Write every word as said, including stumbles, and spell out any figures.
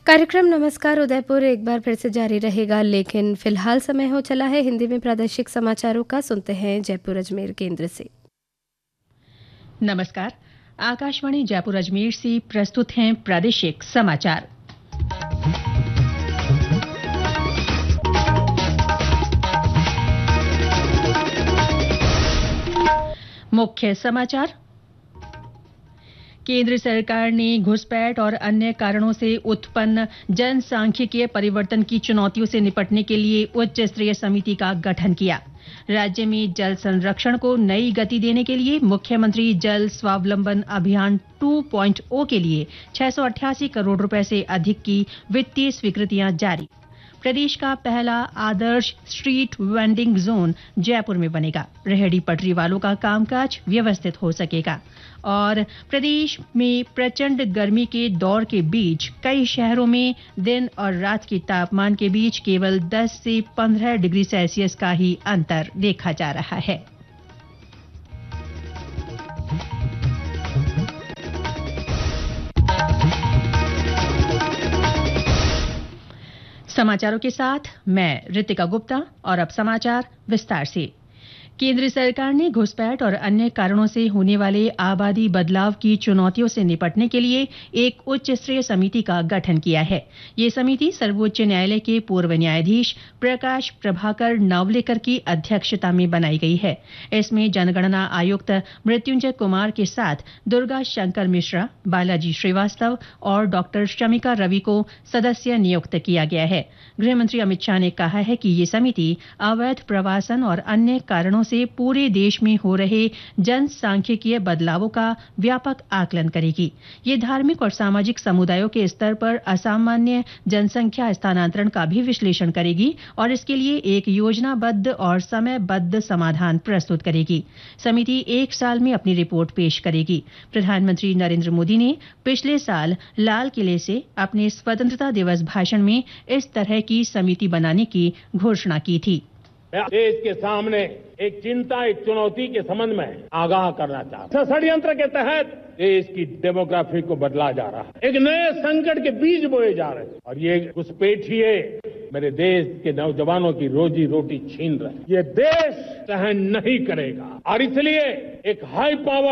कार्यक्रम नमस्कार उदयपुर एक बार फिर से जारी रहेगा, लेकिन फिलहाल समय हो चला है हिंदी में प्रादेशिक समाचारों का। सुनते हैं जयपुर अजमेर केंद्र से। नमस्कार, आकाशवाणी जयपुर अजमेर से प्रस्तुत हैं प्रादेशिक समाचार। मुख्य समाचार। केंद्र सरकार ने घुसपैठ और अन्य कारणों से उत्पन्न जनसांख्यिकीय परिवर्तन की चुनौतियों से निपटने के लिए उच्च स्तरीय समिति का गठन किया। राज्य में जल संरक्षण को नई गति देने के लिए मुख्यमंत्री जल स्वावलंबन अभियान टू पॉइंट ओ के लिए छह सौ अट्ठासी करोड़ रुपए से अधिक की वित्तीय स्वीकृतियां जारी। प्रदेश का पहला आदर्श स्ट्रीट वेंडिंग जोन जयपुर में बनेगा। रेहड़ी पटरी वालों का कामकाज व्यवस्थित हो सकेगा। और प्रदेश में प्रचंड गर्मी के दौर के बीच कई शहरों में दिन और रात के तापमान के बीच केवल दस से पंद्रह डिग्री सेल्सियस का ही अंतर देखा जा रहा है। समाचारों के साथ मैं रितिका गुप्ता। और अब समाचार विस्तार से। केंद्र सरकार ने घुसपैठ और अन्य कारणों से होने वाले आबादी बदलाव की चुनौतियों से निपटने के लिए एक उच्च स्तरीय समिति का गठन किया है। ये समिति सर्वोच्च न्यायालय के पूर्व न्यायाधीश प्रकाश प्रभाकर नावलेकर की अध्यक्षता में बनाई गई है। इसमें जनगणना आयुक्त मृत्युंजय कुमार के साथ दुर्गा शंकर मिश्रा, बालाजी श्रीवास्तव और डॉक्टर शमिका रवि को सदस्य नियुक्त किया गया है। गृहमंत्री अमित शाह ने कहा है कि ये समिति अवैध प्रवासन और अन्य कारणों से पूरे देश में हो रहे जनसांख्यिकीय बदलावों का व्यापक आकलन करेगी। ये धार्मिक और सामाजिक समुदायों के स्तर पर असामान्य जनसंख्या स्थानांतरण का भी विश्लेषण करेगी और इसके लिए एक योजनाबद्ध और समयबद्ध समाधान प्रस्तुत करेगी। समिति एक साल में अपनी रिपोर्ट पेश करेगी। प्रधानमंत्री नरेंद्र मोदी ने पिछले साल लाल किले से अपने स्वतंत्रता दिवस भाषण में इस तरह की समिति बनाने की घोषणा की थी। मैं देश के सामने एक चिंता, एक चुनौती के संबंध में आगाह करना चाहता हूं। षड्यंत्र के तहत देश की डेमोग्राफी को बदला जा रहा है। एक नए संकट के बीज बोए जा रहे हैं और ये घुसपैठिए मेरे देश के नौजवानों की रोजी रोटी छीन रहे हैं। ये देश सहन नहीं करेगा और इसलिए एक हाई पावर